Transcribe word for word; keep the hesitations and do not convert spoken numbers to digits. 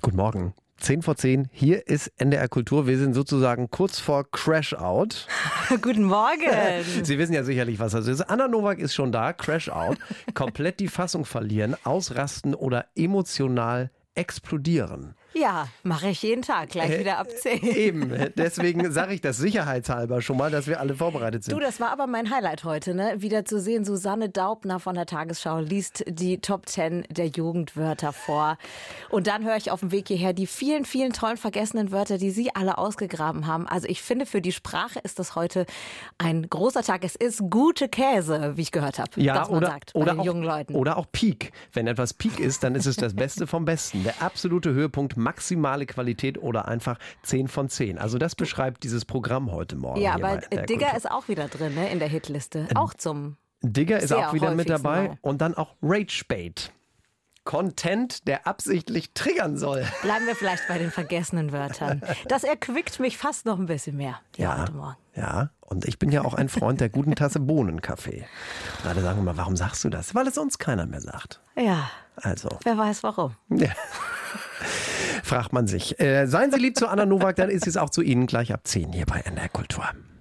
Guten Morgen. zehn vor zehn, hier ist N D R Kultur. Wir sind sozusagen kurz vor Crash-Out. Guten Morgen. Sie wissen ja sicherlich, was das ist. Anna Nowak ist schon da, Crash-Out. Komplett die Fassung verlieren, ausrasten oder emotional explodieren. Ja, mache ich jeden Tag, gleich Äh, wieder ab zehn. Eben, deswegen sage ich das sicherheitshalber schon mal, dass wir alle vorbereitet sind. Du, das war aber mein Highlight heute, ne? Wieder zu sehen, Susanne Daubner von der Tagesschau liest die Top zehn der Jugendwörter vor. Und dann höre ich auf dem Weg hierher die vielen, vielen tollen vergessenen Wörter, die Sie alle ausgegraben haben. Also ich finde, für die Sprache ist das heute ein großer Tag. Es ist gute Käse, wie ich gehört habe, Ja, dass man oder, sagt, bei oder den auch, jungen Leuten. Oder auch Peak. Wenn etwas Peak ist, dann ist es das Beste vom Besten. Der absolute Höhepunkt, maximale Qualität oder einfach zehn von zehn. Also das beschreibt dieses Programm heute Morgen. Ja, hier aber bei N D R Digger Kultur. ist auch wieder drin, ne, in der Hitliste. Auch zum Digger ist sehr auch wieder mit häufigsten dabei. Mal. Und dann auch Ragebait. Content, der absichtlich triggern soll. Bleiben wir vielleicht bei den vergessenen Wörtern. Das erquickt mich fast noch ein bisschen mehr, ja, heute Morgen. Ja, und ich bin ja auch ein Freund der guten Tasse Bohnenkaffee. Und alle sagen immer, warum sagst du das? Weil es uns keiner mehr sagt. Ja, Also, wer weiß warum. ja. Fragt man sich. Äh, seien Sie lieb zu Anna Nowak, dann ist es auch zu Ihnen gleich ab zehn hier bei N D R Kultur.